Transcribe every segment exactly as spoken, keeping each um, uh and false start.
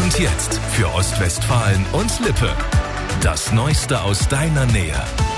Und jetzt für Ostwestfalen und Lippe. Das Neueste aus deiner Nähe.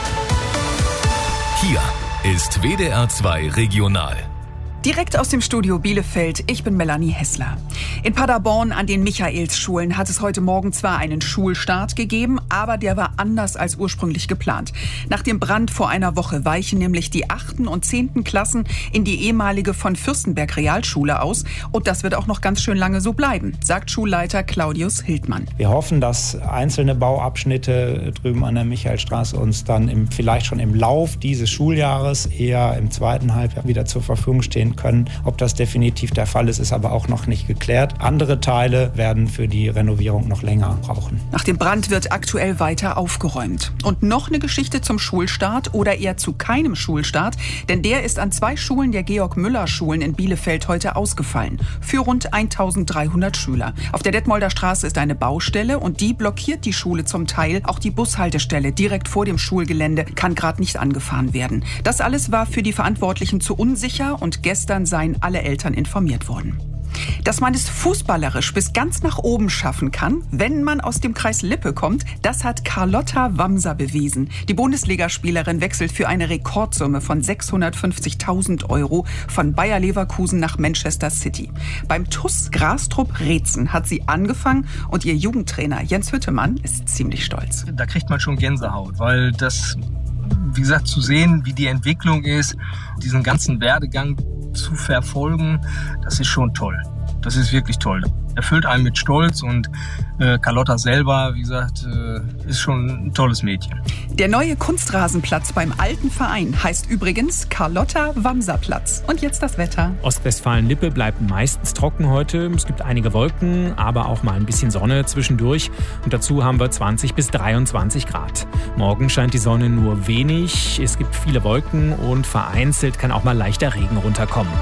Hier ist W D R zwei Regional. Direkt aus dem Studio Bielefeld, ich bin Melanie Hessler. In Paderborn an den Michaelsschulen hat es heute Morgen zwar einen Schulstart gegeben, aber der war anders als ursprünglich geplant. Nach dem Brand vor einer Woche weichen nämlich die achten und zehnten Klassen in die ehemalige von Fürstenberg Realschule aus. Und das wird auch noch ganz schön lange so bleiben, sagt Schulleiter Claudius Hildmann. Wir hoffen, dass einzelne Bauabschnitte drüben an der Michaelstraße uns dann im, vielleicht schon im Lauf dieses Schuljahres, eher im zweiten Halbjahr, wieder zur Verfügung stehen können. Ob das definitiv der Fall ist, ist aber auch noch nicht geklärt. Andere Teile werden für die Renovierung noch länger brauchen. Nach dem Brand wird aktuell weiter aufgeräumt. Und noch eine Geschichte zum Schulstart oder eher zu keinem Schulstart, denn der ist an zwei Schulen der Georg-Müller-Schulen in Bielefeld heute ausgefallen. Für rund eintausenddreihundert Schüler. Auf der Detmolder Straße ist eine Baustelle und die blockiert die Schule zum Teil. Auch die Bushaltestelle direkt vor dem Schulgelände kann gerade nicht angefahren werden. Das alles war für die Verantwortlichen zu unsicher und gestern Gestern seien alle Eltern informiert worden. Dass man es fußballerisch bis ganz nach oben schaffen kann, wenn man aus dem Kreis Lippe kommt, das hat Carlotta Wamser bewiesen. Die Bundesligaspielerin wechselt für eine Rekordsumme von sechshundertfünfzigtausend Euro von Bayer Leverkusen nach Manchester City. Beim T U S Grastrup Reetzen hat sie angefangen und ihr Jugendtrainer Jens Hüttemann ist ziemlich stolz. Da kriegt man schon Gänsehaut, weil das, wie gesagt, zu sehen, wie die Entwicklung ist, diesen ganzen Werdegang zu verfolgen, das ist schon toll. Das ist wirklich toll. Erfüllt einen mit Stolz und äh, Carlotta selber, wie gesagt, äh, ist schon ein tolles Mädchen. Der neue Kunstrasenplatz beim alten Verein heißt übrigens Carlotta-Wamser-Platz. Und jetzt das Wetter. Ostwestfalen-Lippe bleibt meistens trocken heute. Es gibt einige Wolken, aber auch mal ein bisschen Sonne zwischendurch. Und dazu haben wir zwanzig bis dreiundzwanzig Grad. Morgen scheint die Sonne nur wenig. Es gibt viele Wolken und vereinzelt kann auch mal leichter Regen runterkommen.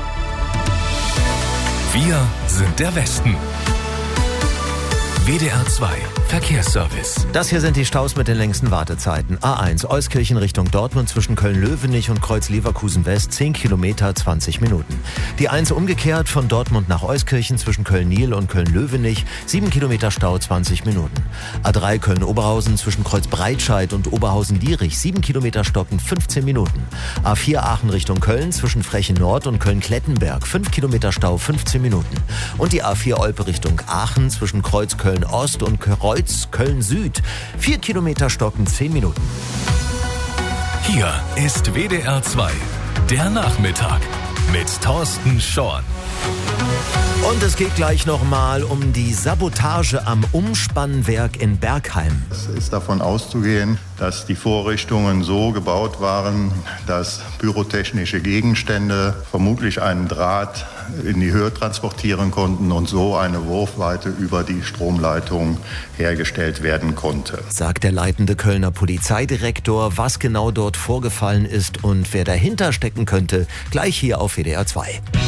Wir sind der Westen. W D R zwei Verkehrsservice. Das hier sind die Staus mit den längsten Wartezeiten. A eins Euskirchen Richtung Dortmund zwischen Köln-Löwenich und Kreuz-Leverkusen West zehn Kilometer, zwanzig Minuten. Die eins umgekehrt von Dortmund nach Euskirchen zwischen Köln-Niel und Köln-Löwenich sieben Kilometer Stau, zwanzig Minuten. A drei Köln-Oberhausen zwischen Kreuz-Breitscheid und Oberhausen-Dierich sieben Kilometer Stocken, fünfzehn Minuten. A vier Aachen Richtung Köln zwischen Frechen Nord und Köln-Klettenberg fünf Kilometer Stau, fünfzehn Minuten. Und die A vier Olpe Richtung Aachen zwischen Kreuz Köln Ost und Kreuz Köln Süd. vier Kilometer Stocken, zehn Minuten. Hier ist W D R zwei, der Nachmittag mit Thorsten Schorn. Und es geht gleich nochmal um die Sabotage am Umspannwerk in Bergheim. Es ist davon auszugehen, dass die Vorrichtungen so gebaut waren, dass pyrotechnische Gegenstände vermutlich einen Draht in die Höhe transportieren konnten und so eine Wurfweite über die Stromleitung hergestellt werden konnte. Sagt der leitende Kölner Polizeidirektor, was genau dort vorgefallen ist und wer dahinter stecken könnte, gleich hier auf W D R zwei.